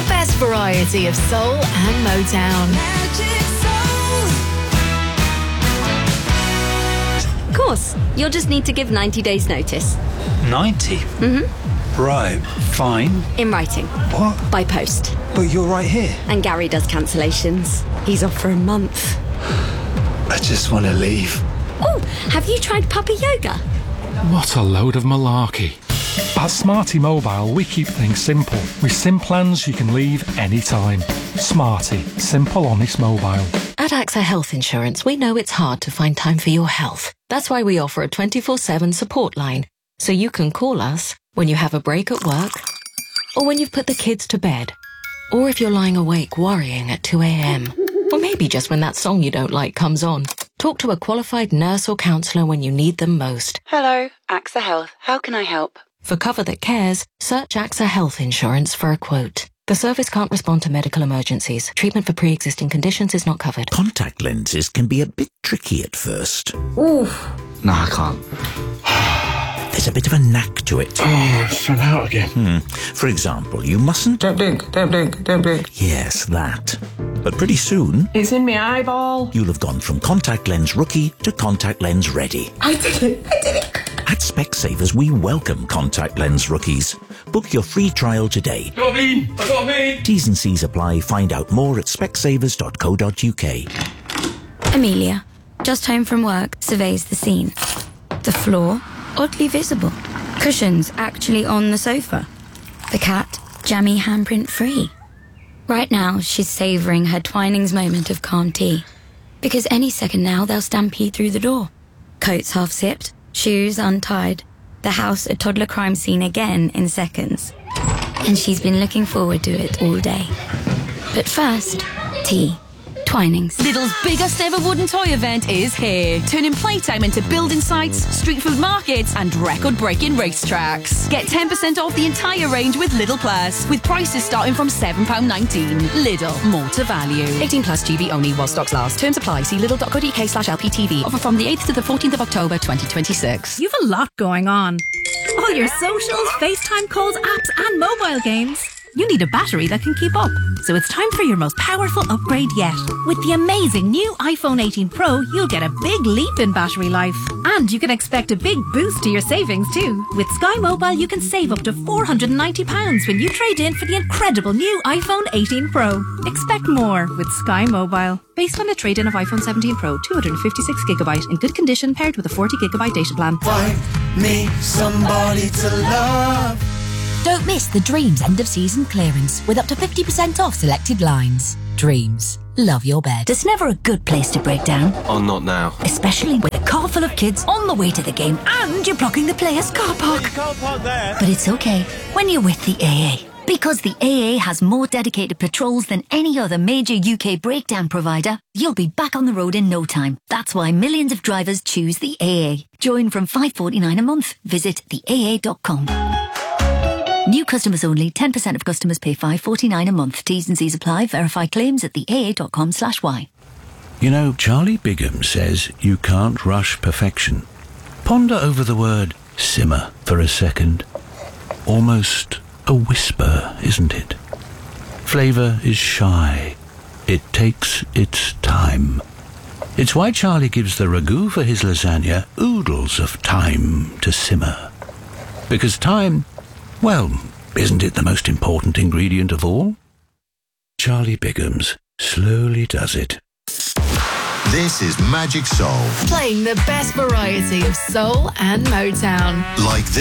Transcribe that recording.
The best variety of soul and Motown. Magic Soul. Of course, you'll just need to give 90 days notice. 90? Mm-hmm. Right, fine. In writing. What? By post. But you're right here. And Gary does cancellations. He's off for a month. I just want to leave. Oh, have you tried puppy yoga? What a load of malarkey. At Smarty Mobile, we keep things simple. With SIM plans you can leave anytime. Smarty. Simple, honest mobile. At AXA Health Insurance, we know it's hard to find time for your health. That's why we offer a 24/7 support line. So you can call us when you have a break at work, or when you've put the kids to bed, or if you're lying awake worrying at 2 a.m, or maybe just when that song you don't like comes on. Talk to a qualified nurse or counsellor when you need them most. Hello, AXA Health. How can I help? For cover that cares, search AXA Health Insurance for a quote. The service can't respond to medical emergencies. Treatment for pre-existing conditions is not covered. Contact lenses can be a bit tricky at first. Oof. No, I can't. There's a bit of a knack to it. Oh, it's run out again. For example, you mustn't... Don't blink, don't blink, don't blink. Yes, that. But pretty soon... It's in my eyeball. You'll have gone from contact lens rookie to contact lens ready. I did it. At Specsavers, we welcome contact lens rookies. Book your free trial today. I got me! T's and C's apply. Find out more at specsavers.co.uk. Amelia, just home from work, surveys the scene. The floor, oddly visible. Cushions actually on the sofa. The cat, jammy handprint free. Right now, she's savouring her Twinings moment of calm tea. Because any second now, they'll stampede through the door. Coats half zipped, shoes untied. The house a toddler crime scene again in seconds. And she's been looking forward to it all day. But first, tea. Twinings. Lidl's biggest ever wooden toy event is here, turning playtime into building sites, street food markets and record-breaking racetracks. Get 10% off the entire range with Lidl Plus, with prices starting from £7.19. Lidl, more to value. 18 plus GB only while stocks last. Terms apply. See lidl.co.uk/LPTV. Offer from the 8th to the 14th of October 2026. You've a lot going on. All your socials, FaceTime calls, apps and mobile games. You need a battery that can keep up. So it's time for your most powerful upgrade yet. With the amazing new iPhone 18 Pro, you'll get a big leap in battery life. And you can expect a big boost to your savings too. With Sky Mobile, you can save up to £490 when you trade in for the incredible new iPhone 18 Pro. Expect more with Sky Mobile. Based on a trade-in of iPhone 17 Pro, 256GB in good condition paired with a 40GB data plan. Find me somebody to love. Don't miss the Dreams end of season clearance with up to 50% off selected lines. Dreams. Love your bed. There's never a good place to break down. Oh, not now. Especially with a car full of kids on the way to the game and you're blocking the players' car park. But it's okay when you're with the AA. Because the AA has more dedicated patrols than any other major UK breakdown provider, you'll be back on the road in no time. That's why millions of drivers choose the AA. Join from $5.49 a month. Visit theaa.com. New customers only. 10% of customers pay $5.49 a month. T's and C's apply. Verify claims at theaa.com/y. You know, Charlie Bigham says you can't rush perfection. Ponder over the word simmer for a second. Almost a whisper, isn't it? Flavour is shy. It takes its time. It's why Charlie gives the ragu for his lasagna oodles of time to simmer. Because time... well, isn't it the most important ingredient of all? Charlie Bigham's slowly does it. This is Magic Soul. Playing the best variety of soul and Motown. Like this.